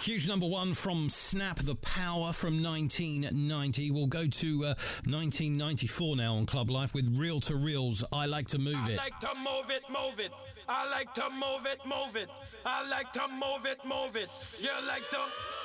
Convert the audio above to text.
Huge number one from Snap the Power from 1990. We'll go to 1994 now on Club Life with Reel to Reels. I Like to Move It. I like to move it, move it. I like to move it, move it. I like to move it, move it. You like to